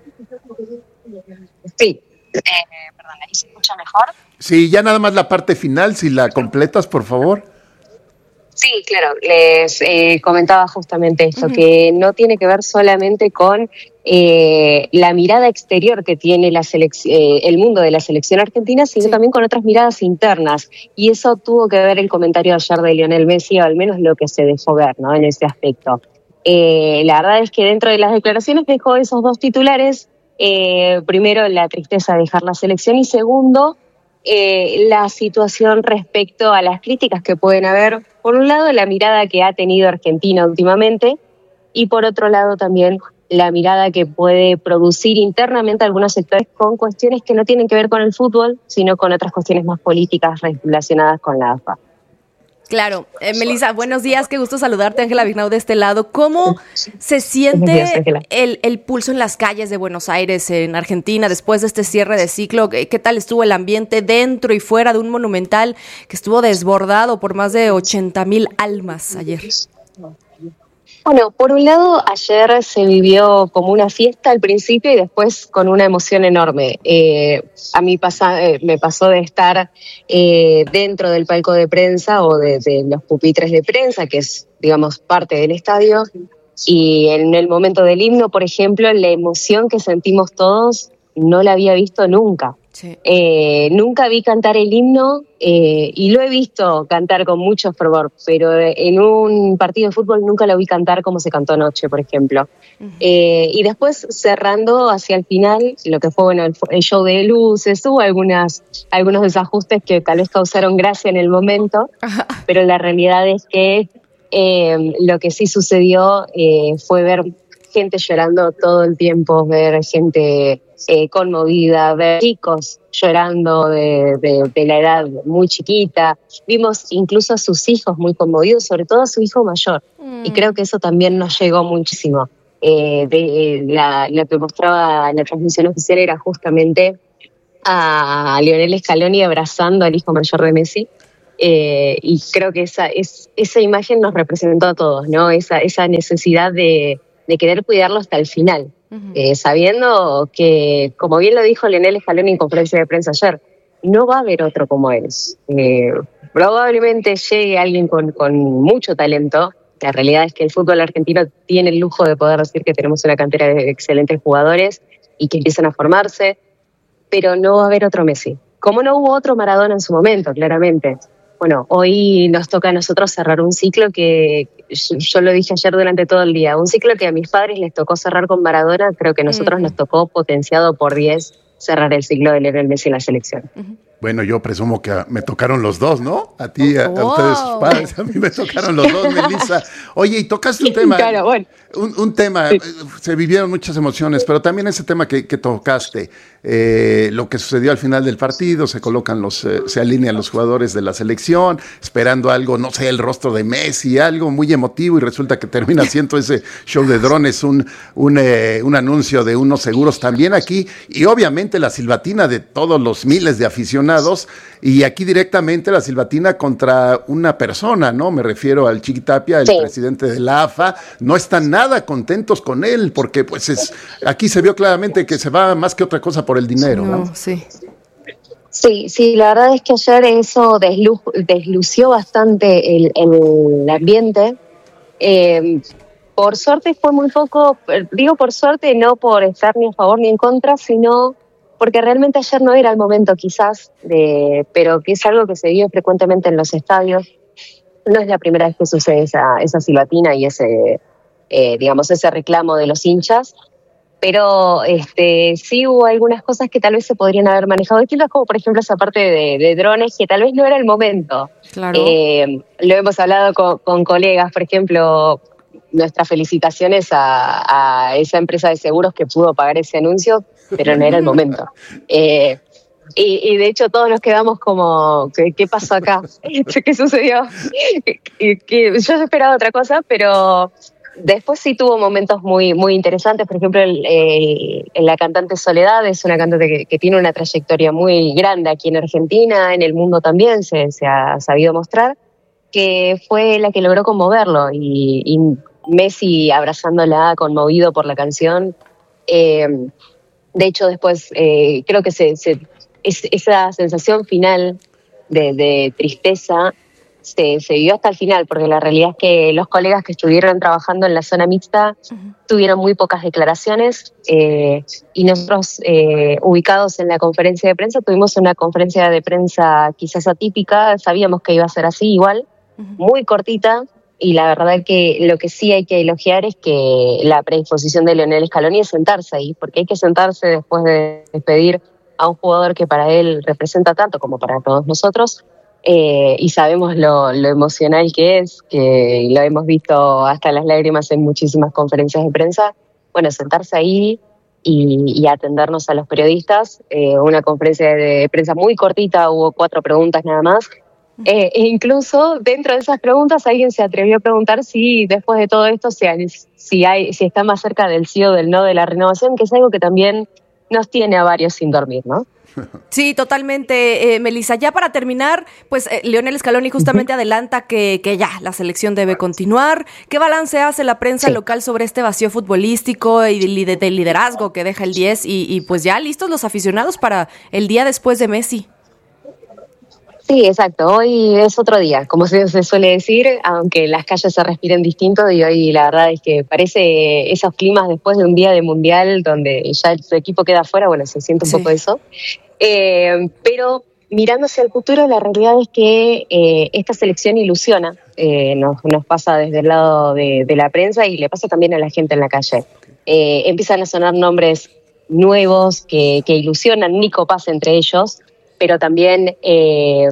Sí. Perdón, ¿ahí se escucha mejor?
Sí, ya nada más la parte final, si la completas, por favor.
Sí, claro, les comentaba justamente esto, que no tiene que ver solamente con la mirada exterior que tiene el mundo de la selección argentina, sino también con otras miradas internas. Y eso tuvo que ver el comentario ayer de Lionel Messi, o al menos lo que se dejó ver, ¿no? En ese aspecto. La verdad es que dentro de las declaraciones dejó esos dos titulares. Primero, la tristeza de dejar la selección, y segundo, la situación respecto a las críticas que pueden haber. Por un lado, la mirada que ha tenido Argentina últimamente, y por otro lado también la mirada que puede producir internamente algunos sectores con cuestiones que no tienen que ver con el fútbol, sino con otras cuestiones más políticas relacionadas con la AFA.
Claro. Melissa, buenos días, qué gusto saludarte. Ángela Vignau de este lado. ¿Cómo se siente el pulso en las calles de Buenos Aires, en Argentina, después de este cierre de ciclo? ¿Qué tal estuvo el ambiente dentro y fuera de un Monumental que estuvo desbordado por más de 80,000 almas ayer?
Bueno, por un lado, ayer se vivió como una fiesta al principio y después con una emoción enorme. A mí me pasó de estar dentro del palco de prensa o de los pupitres de prensa, que es, digamos, parte del estadio, y en el momento del himno, por ejemplo, la emoción que sentimos todos no la había visto nunca. Sí. Nunca vi cantar el himno y lo he visto cantar con mucho fervor, pero en un partido de fútbol nunca lo vi cantar como se cantó anoche, por ejemplo. Uh-huh. Y después, cerrando hacia el final, lo que fue bueno el show de luces, hubo algunos desajustes que tal vez causaron gracia en el momento, pero la realidad es que lo que sí sucedió fue ver gente llorando todo el tiempo, ver gente conmovida, ver chicos llorando de la edad muy chiquita. Vimos incluso a sus hijos muy conmovidos, sobre todo a su hijo mayor. Y creo que eso también nos llegó muchísimo. Lo que mostraba en la transmisión oficial era justamente a Lionel Scaloni abrazando al hijo mayor de Messi. Y creo que esa imagen nos representó a todos, ¿no? Esa necesidad de querer cuidarlo hasta el final. Sabiendo que, como bien lo dijo Lionel Scaloni en conferencia de prensa ayer, no va a haber otro como él. Probablemente llegue alguien con mucho talento. La realidad es que el fútbol argentino tiene el lujo de poder decir que tenemos una cantera de excelentes jugadores y que empiezan a formarse, pero no va a haber otro Messi. Como no hubo otro Maradona en su momento, claramente. Bueno, hoy nos toca a nosotros cerrar un ciclo que, yo lo dije ayer durante todo el día, un ciclo que a mis padres les tocó cerrar con Maradona, creo que a nosotros nos tocó potenciado por 10 cerrar el ciclo de Lionel Messi en la selección.
Bueno, yo presumo que me tocaron los dos, ¿no? A ti, a ustedes, sus padres, a mí me tocaron los dos, Melissa. Oye, y tocaste un tema,
claro, bueno.
un tema, se vivieron muchas emociones, pero también ese tema que tocaste, lo que sucedió al final del partido, se alinean los jugadores de la selección, esperando algo, no sé, el rostro de Messi, algo muy emotivo, y resulta que termina siendo ese show de drones, un anuncio de unos seguros también aquí, y obviamente la silbatina de todos los miles de aficionados, y aquí directamente la silbatina contra una persona, ¿no? Me refiero al Chiquitapia, el presidente de la AFA. No están nada contentos con él, porque pues aquí se vio claramente que se va más que otra cosa por el dinero, ¿no?
Sí, la verdad es que ayer eso deslució bastante el ambiente. Por suerte fue muy poco, digo por suerte, no por estar ni a favor ni en contra, sino porque realmente ayer no era el momento quizás, pero que es algo que se vive frecuentemente en los estadios. No es la primera vez que sucede esa silbatina y ese reclamo de los hinchas, pero sí hubo algunas cosas que tal vez se podrían haber manejado distintas, como por ejemplo esa parte de drones, que tal vez no era el momento.
Claro.
Lo hemos hablado con colegas, por ejemplo, nuestras felicitaciones a esa empresa de seguros que pudo pagar ese anuncio, pero no era el momento. Y de hecho todos nos quedamos como, ¿qué pasó acá? ¿Qué sucedió? Yo esperaba otra cosa, pero después sí tuvo momentos muy, muy interesantes. Por ejemplo, la cantante Soledad es una cantante que tiene una trayectoria muy grande aquí en Argentina, en el mundo también se ha sabido mostrar, que fue la que logró conmoverlo, y Messi abrazándola, conmovido por la canción. De hecho, después creo que esa sensación final de tristeza se vivió hasta el final, porque la realidad es que los colegas que estuvieron trabajando en la zona mixta tuvieron muy pocas declaraciones, y nosotros, ubicados en la conferencia de prensa, tuvimos una conferencia de prensa quizás atípica, sabíamos que iba a ser así igual, muy cortita, y la verdad que lo que sí hay que elogiar es que la predisposición de Lionel Scaloni es sentarse ahí, porque hay que sentarse después de despedir a un jugador que para él representa tanto como para todos nosotros, y sabemos lo emocional que es, que lo hemos visto hasta las lágrimas en muchísimas conferencias de prensa. Bueno, sentarse ahí y atendernos a los periodistas, una conferencia de prensa muy cortita, hubo 4 preguntas nada más. E incluso dentro de esas preguntas alguien se atrevió a preguntar si después de todo esto si está más cerca del sí o del no de la renovación, que es algo que también nos tiene a varios sin dormir, ¿no?
Sí, totalmente, Melissa. Ya para terminar, pues Lionel Scaloni justamente adelanta que ya la selección debe continuar. ¿Qué balance hace la prensa local sobre este vacío futbolístico y de liderazgo que deja el 10 y pues ya listos los aficionados para el día después de Messi?
Sí, exacto. Hoy es otro día, como se suele decir, aunque las calles se respiren distinto, y hoy la verdad es que parece esos climas después de un día de mundial donde ya el equipo queda afuera, bueno, se siente un poco eso. Pero mirando hacia el futuro, la realidad es que esta selección ilusiona, nos pasa desde el lado de la prensa y le pasa también a la gente en la calle. Empiezan a sonar nombres nuevos que ilusionan, Nico Paz entre ellos, pero también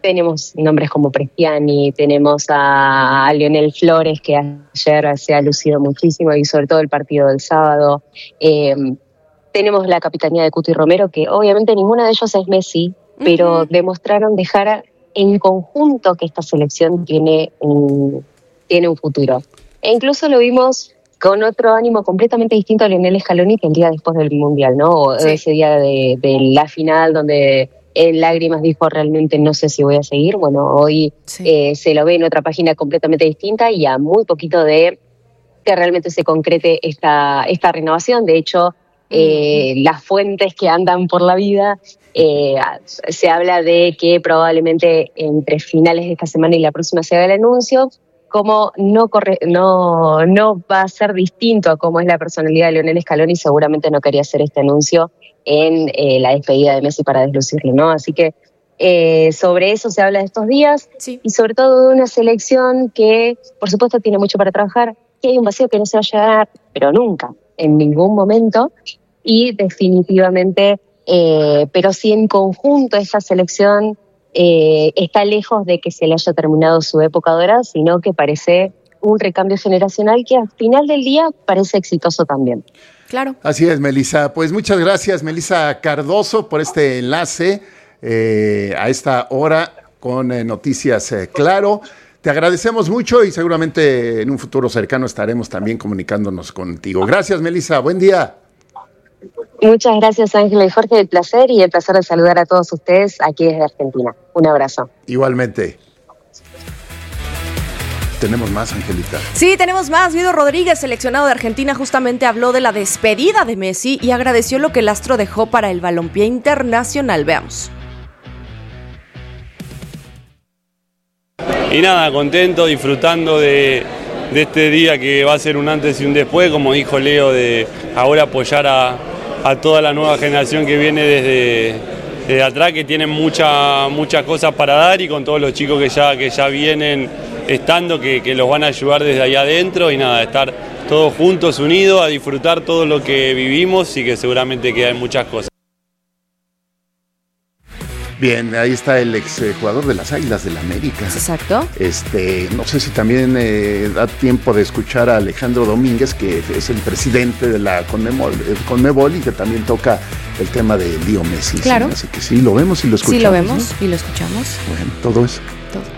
tenemos nombres como Prestiani, tenemos a Lionel Flores, que ayer se ha lucido muchísimo, y sobre todo el partido del sábado. Tenemos la capitanía de Cuti Romero, que obviamente ninguna de ellos es Messi, pero demostraron dejar en conjunto que esta selección tiene un futuro. E incluso lo vimos con otro ánimo completamente distinto a Lionel Scaloni que el día después del Mundial, ¿no? O ese día de la final donde en lágrimas dijo realmente no sé si voy a seguir. Bueno, hoy se lo ve en otra página completamente distinta y a muy poquito de que realmente se concrete esta renovación. De hecho, las fuentes que andan por la vida, se habla de que probablemente entre finales de esta semana y la próxima se haga el anuncio. Como no va a ser distinto a cómo es la personalidad de Lionel Scaloni, seguramente no quería hacer este anuncio en la despedida de Messi para deslucirlo, ¿no? Así que sobre eso se habla de estos días, y sobre todo de una selección que, por supuesto, tiene mucho para trabajar, que hay un vacío que no se va a llenar, pero nunca, en ningún momento, y definitivamente, pero sí en conjunto esta selección está lejos de que se le haya terminado su época dorada, sino que parece un recambio generacional que al final del día parece exitoso también.
Claro.
Así es, Melissa. Pues muchas gracias, Melissa Cardoso, por este enlace a esta hora con Noticias Claro. Te agradecemos mucho y seguramente en un futuro cercano estaremos también comunicándonos contigo. Gracias, Melissa. Buen día.
Muchas gracias, Ángela y Jorge, el placer de saludar a todos ustedes aquí desde Argentina. Un abrazo.
Igualmente. ¿Tenemos más, Angelita?
Sí, tenemos más. Guido Rodríguez, seleccionado de Argentina, justamente habló de la despedida de Messi y agradeció lo que el astro dejó para el balompié internacional. Veamos.
Y nada, contento, disfrutando de este día que va a ser un antes y un después, como dijo Leo, de ahora apoyar a toda la nueva generación que viene desde atrás, que tienen muchas cosas para dar, y con todos los chicos que ya vienen estando, que los van a ayudar desde allá adentro, y nada, estar todos juntos, unidos, a disfrutar todo lo que vivimos y que seguramente quedan muchas cosas.
Bien, ahí está el exjugador de las Águilas del América.
Exacto.
No sé si también da tiempo de escuchar a Alejandro Domínguez, que es el presidente de la Conmebol y que también toca el tema de Leo Messi.
Claro.
¿Sí? Así que sí, lo vemos y lo escuchamos.
Sí, lo vemos,
¿no?
Y lo escuchamos.
Bueno, todo eso.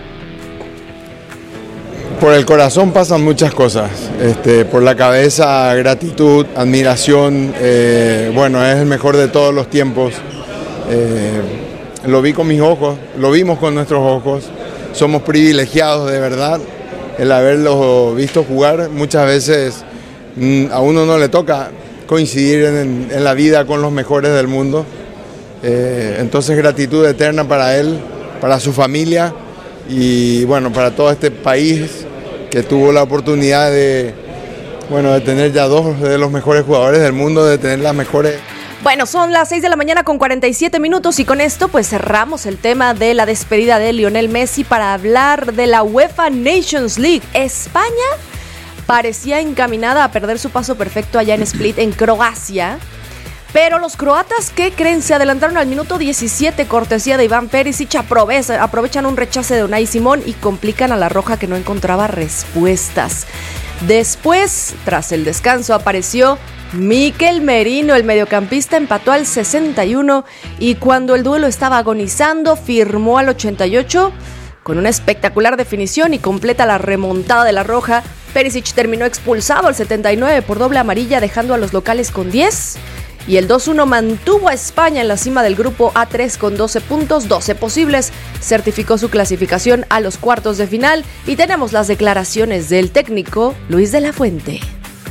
Por el corazón pasan muchas cosas, por la cabeza gratitud, admiración, bueno, es el mejor de todos los tiempos. Lo vi con mis ojos, lo vimos con nuestros ojos, somos privilegiados de verdad el haberlo visto jugar. Muchas veces a uno no le toca coincidir en la vida con los mejores del mundo, entonces gratitud eterna para él, para su familia y bueno, para todo este país que tuvo la oportunidad de tener ya dos de los mejores jugadores del mundo, de tener las mejores...
Bueno, son las 6 de la mañana con 47 minutos y con esto pues cerramos el tema de la despedida de Lionel Messi para hablar de la UEFA Nations League. España parecía encaminada a perder su paso perfecto allá en Split, en Croacia, pero los croatas, ¿qué creen? Se adelantaron al minuto 17, cortesía de Iván Perisic, aprovechan un rechace de Unai Simón y complican a la Roja, que no encontraba respuestas. Después, tras el descanso, apareció Mikel Merino, el mediocampista, empató al 61 y cuando el duelo estaba agonizando, firmó al 88 con una espectacular definición y completa la remontada de la Roja. Perisic terminó expulsado al 79 por doble amarilla, dejando a los locales con 10. Y el 2-1 mantuvo a España en la cima del grupo A3 con 12 puntos, 12 posibles. Certificó su clasificación a los cuartos de final y tenemos las declaraciones del técnico Luis de la Fuente.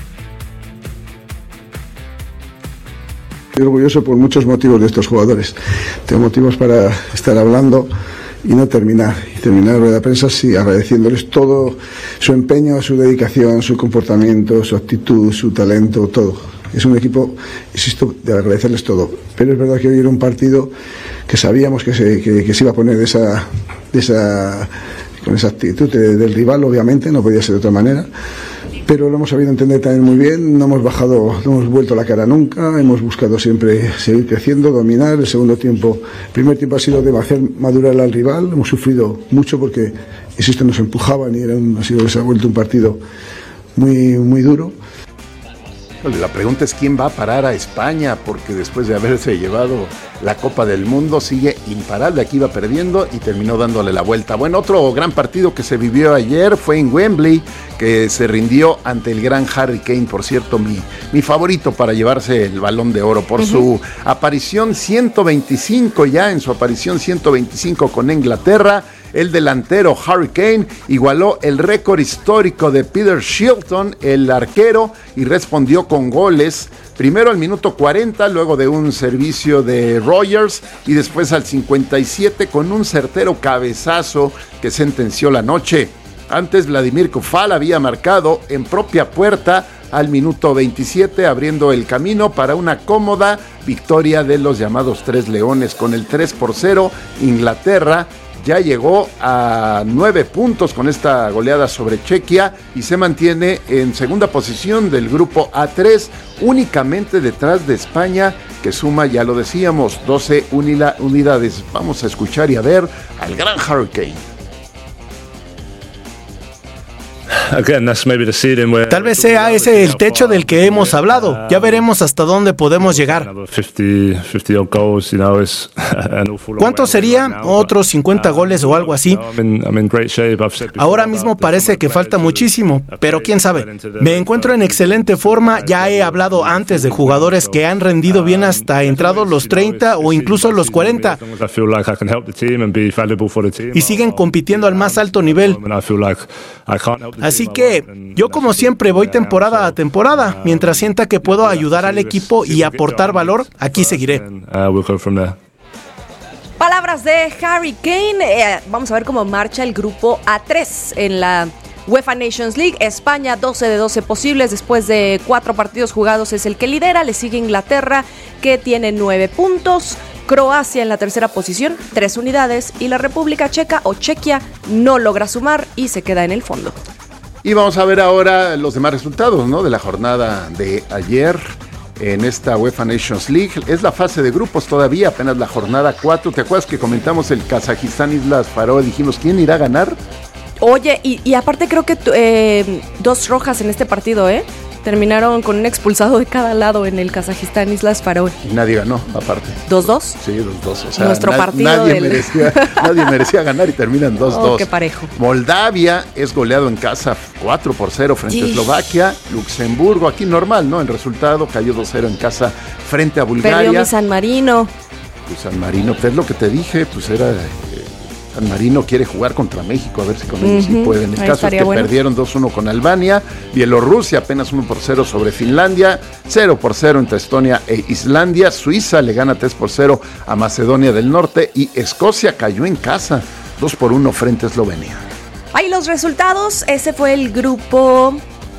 Estoy orgulloso por muchos motivos de estos jugadores. Tengo motivos para estar hablando y no terminar. Y terminar la rueda de prensa sí, agradeciéndoles todo su empeño, su dedicación, su comportamiento, su actitud, su talento, todo. Es un equipo, insisto, de agradecerles todo. Pero es verdad que hoy era un partido que sabíamos que se iba a poner con esa actitud del rival, obviamente, no podía ser de otra manera. pero lo hemos sabido entender también muy bien, no hemos vuelto la cara nunca, hemos buscado siempre seguir creciendo, dominar. El primer tiempo ha sido de hacer madurar al rival, hemos sufrido mucho porque, insisto, nos empujaban y se ha vuelto un partido muy, muy duro.
La pregunta es quién va a parar a España, porque después de haberse llevado la Copa del Mundo sigue imparable. Aquí iba perdiendo y terminó dándole la vuelta. Bueno, otro gran partido que se vivió ayer fue en Wembley, que se rindió ante el gran Harry Kane, por cierto, mi favorito para llevarse el Balón de Oro por su aparición 125 ya, en su aparición 125 con Inglaterra. El delantero Harry Kane igualó el récord histórico de Peter Shilton, el arquero, y respondió con goles. Primero al minuto 40, luego de un servicio de Rogers, y después al 57 con un certero cabezazo que sentenció la noche. Antes Vladimir Kufal había marcado en propia puerta al minuto 27, abriendo el camino para una cómoda victoria de los llamados Tres Leones. Con el 3-0, Inglaterra ya llegó a 9 puntos con esta goleada sobre Chequia y se mantiene en segunda posición del grupo A3, únicamente detrás de España, que suma, ya lo decíamos, 12 unidades. Vamos a escuchar y a ver al gran Harry Kane.
Tal vez sea ese el techo del que hemos hablado. Ya veremos hasta dónde podemos llegar. ¿Cuánto sería? ¿Otros 50 goles o algo así? Ahora mismo parece que falta muchísimo, pero quién sabe. Me encuentro en excelente forma. Ya he hablado antes de jugadores que han rendido bien hasta entrados los 30 o incluso los 40 y siguen compitiendo al más alto nivel. Así que yo, como siempre, voy temporada a temporada. Mientras sienta que puedo ayudar al equipo y aportar valor, aquí seguiré.
Palabras de Harry Kane. Vamos a ver cómo marcha el grupo A3 en la UEFA Nations League. España, 12 de 12 posibles. Después de 4 partidos jugados es el que lidera. Le sigue Inglaterra, que tiene 9 puntos. Croacia en la tercera posición, 3 unidades. Y la República Checa o Chequia no logra sumar y se queda en el fondo.
Y vamos a ver ahora los demás resultados, ¿no?, de la jornada de ayer en esta UEFA Nations League. Es la fase de grupos todavía, apenas la jornada 4. ¿Te acuerdas que comentamos el Kazajistán Islas Faroe? Dijimos, ¿quién irá a ganar?
Oye, y aparte creo que 2 rojas en este partido, ¿eh? Terminaron con un expulsado de cada lado en el Kazajistán Islas Faroe.
Y nadie ganó, aparte.
¿2-2?
Sí, 2-2. O sea,
nuestro partido
nadie merecía ganar y terminan 2-2.
Oh, qué parejo.
Moldavia es goleado en casa 4-0 frente a Eslovaquia. Luxemburgo, aquí normal, ¿no? El resultado cayó 2-0 en casa frente a Bulgaria.
Perdió mi San Marino.
Pues San Marino, pues es lo que te dije, pues era... San Marino quiere jugar contra México, a ver si con ellos sí pueden. El caso es que perdieron 2-1 con Albania. Bielorrusia apenas 1-0 sobre Finlandia. 0-0 entre Estonia e Islandia. Suiza le gana 3-0 a Macedonia del Norte. Y Escocia cayó en casa 2-1 frente a Eslovenia.
Ahí los resultados. Ese fue el grupo...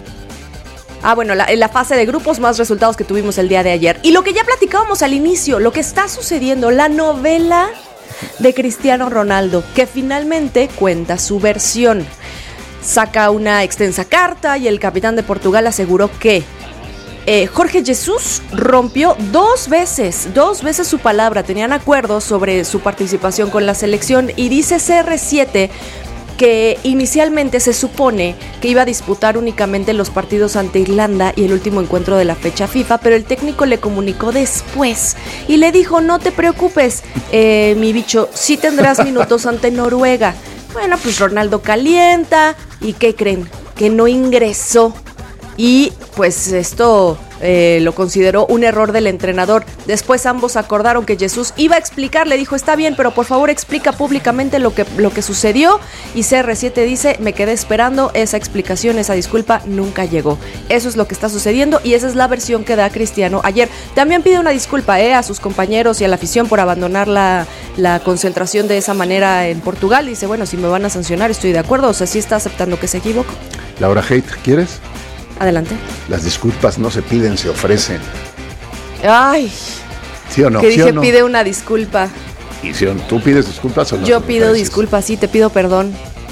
bueno, la fase de grupos, más resultados que tuvimos el día de ayer. Y lo que ya platicábamos al inicio, lo que está sucediendo, la novela de Cristiano Ronaldo, que finalmente cuenta su versión. Saca una extensa carta y el capitán de Portugal aseguró que Jorge Jesús rompió dos veces su palabra. Tenían acuerdos sobre su participación con la selección y dice CR7 que inicialmente se supone que iba a disputar únicamente los partidos ante Irlanda y el último encuentro de la fecha FIFA, pero el técnico le comunicó después y le dijo, no te preocupes, mi bicho, sí tendrás minutos ante Noruega. Bueno, pues Ronaldo calienta y ¿qué creen? Que no ingresó y pues esto... lo consideró un error del entrenador. Después ambos acordaron que Jesús iba a explicar, le dijo, está bien, pero por favor explica públicamente lo que sucedió. Y CR7 dice, me quedé esperando esa explicación, esa disculpa nunca llegó. Eso es lo que está sucediendo y esa es la versión que da Cristiano ayer. También pide una disculpa a sus compañeros y a la afición por abandonar la concentración de esa manera en Portugal. Dice, bueno, si me van a sancionar estoy de acuerdo, o sea, sí está aceptando que se equivocó.
Laura Haidt, ¿quieres?
Adelante.
Las disculpas no se piden, se ofrecen.
Ay.
¿Sí o no?
Que dije,
¿sí o no?
Pide una disculpa.
¿Y si tú pides disculpas o no?
Yo pido disculpas, sí, te pido perdón.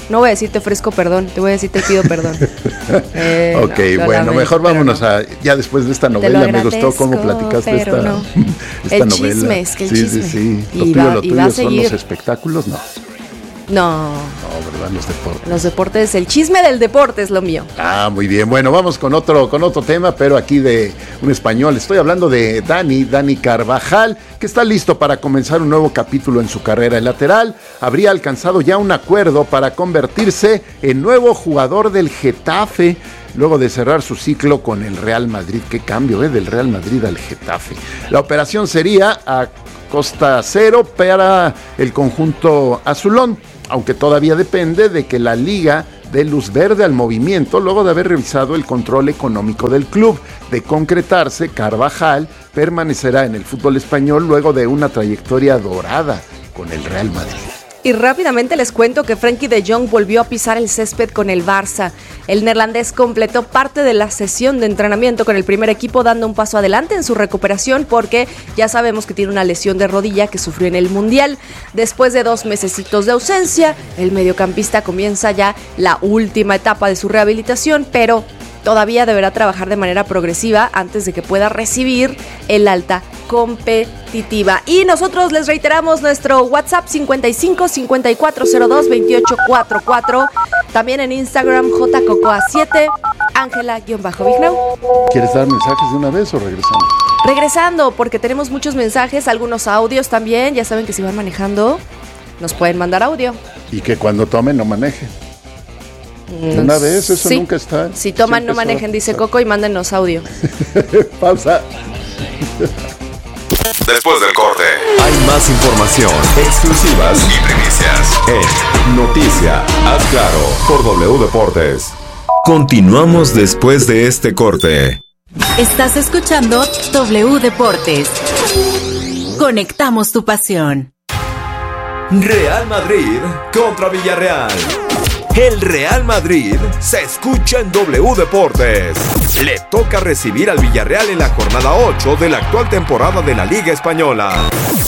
No voy a decir te ofrezco perdón, te voy a decir te pido perdón.
Ok,
no,
bueno, mejor vámonos a... Ya después de esta novela, me gustó cómo platicaste esta novela.
El chisme, es que el chisme.
Sí. Lo tuyo son los espectáculos, no.
No,
¿verdad? Los deportes.
Los deportes, el chisme del deporte es lo mío.
Ah, muy bien. Bueno, vamos con otro tema, pero aquí de un español. Estoy hablando de Dani Carvajal, que está listo para comenzar un nuevo capítulo en su carrera. El lateral habría alcanzado ya un acuerdo para convertirse en nuevo jugador del Getafe, luego de cerrar su ciclo con el Real Madrid. Qué cambio, del Real Madrid al Getafe. La operación sería a costa cero para el conjunto azulón, aunque todavía depende de que la liga dé luz verde al movimiento luego de haber revisado el control económico del club. De concretarse, Carvajal permanecerá en el fútbol español luego de una trayectoria dorada con el Real Madrid.
Y rápidamente les cuento que Frenkie de Jong volvió a pisar el césped con el Barça. El neerlandés completó parte de la sesión de entrenamiento con el primer equipo, dando un paso adelante en su recuperación porque ya sabemos que tiene una lesión de rodilla que sufrió en el Mundial. Después de 2 mesecitos de ausencia, el mediocampista comienza ya la última etapa de su rehabilitación, pero todavía deberá trabajar de manera progresiva antes de que pueda recibir el alta competitiva. Y nosotros les reiteramos nuestro WhatsApp 55 5402 2844, también en Instagram jcocoa7, Ángela-Vignau.
¿Quieres dar mensajes de una vez o regresando?
Regresando, porque tenemos muchos mensajes, algunos audios también. Ya saben que si van manejando nos pueden mandar audio.
Y que cuando tomen no manejen. Una vez, eso sí, nunca está.
Si toman, no manejen, dice Coco, y mándenos audio.
Pausa.
Después del corte, hay más información, exclusivas y primicias en Noticia, haz claro, por W Deportes. Continuamos después de este corte.
Estás escuchando W Deportes. Conectamos tu pasión.
Real Madrid contra Villarreal. El Real Madrid se escucha en W Deportes. Le toca recibir al Villarreal en la jornada 8 de la actual temporada de la Liga Española.